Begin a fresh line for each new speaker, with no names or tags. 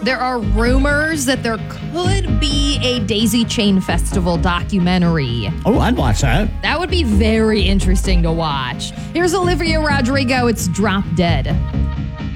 There are rumors that there could be a Daisy Chain Festival documentary.
Oh, I'd watch that.
That would be very interesting to watch. Here's Olivia Rodrigo. It's Drop Dead.